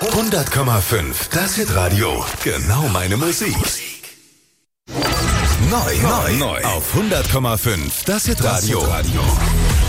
100,5. Das Hitradio. Genau meine Musik. Neu. Auf 100,5. Das Hitradio.